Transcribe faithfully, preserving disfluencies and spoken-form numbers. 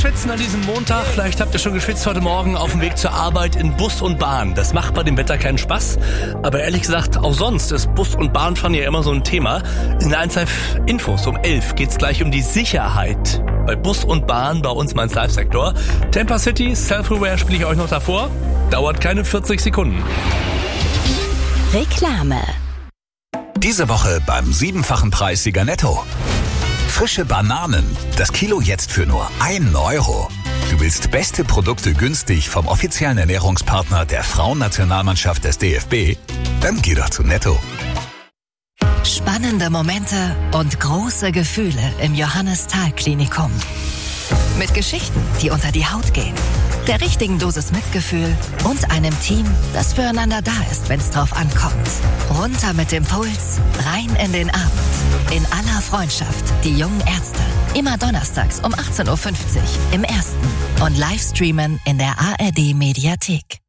schwitzen an diesem Montag. Vielleicht habt ihr schon geschwitzt heute Morgen auf dem Weg zur Arbeit in Bus und Bahn. Das macht bei dem Wetter keinen Spaß. Aber ehrlich gesagt, auch sonst ist Bus- und Bahnfahren ja immer so ein Thema. In der eins Live Infos um elf geht's gleich um die Sicherheit bei Bus und Bahn bei uns im eins Live Sektor. Tampa City, Self-Aware spiele ich euch noch davor. Dauert keine vierzig Sekunden. Reklame. Diese Woche beim siebenfachen Preissieger Netto. Frische Bananen, das Kilo jetzt für nur einen Euro. Du willst beste Produkte günstig vom offiziellen Ernährungspartner der Frauennationalmannschaft des D F B? Dann geh doch zu Netto. Spannende Momente und große Gefühle im Johannes-Thal-Klinikum. Mit Geschichten, die unter die Haut gehen, der richtigen Dosis Mitgefühl und einem Team, das füreinander da ist, wenn es drauf ankommt. Runter mit dem Puls, rein in den Abend. In aller Freundschaft, die jungen Ärzte. Immer donnerstags um achtzehn Uhr fünfzig im Ersten und Livestreamen in der A R D Mediathek.